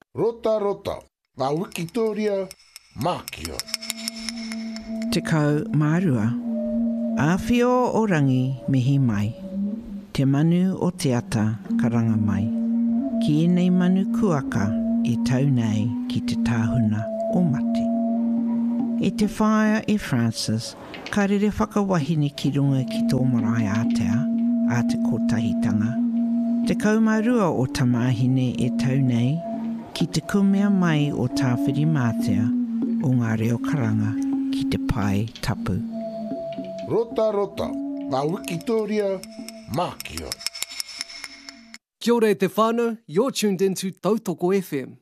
Rota rota, ngā Wikitoria mākia. Te kau mārua, āwhio o rangi mihi mai, te manu o te ata karanga mai, ki enei manu kuaka I tau nei ki te tāhuna o mate. E te whaia e Francis, ka rere whakawahine ki runga ki tō marae Atea, a te kotahitanga. Te kaumārua o tamāhine e tau nei, ki te kumea mai o tāwhiri mātea o ngā reo karanga ki te pai tapu. Rota rota, ngā Wikitoria mākia. Kia ora e te whānau, you're tuned into Tautoko FM.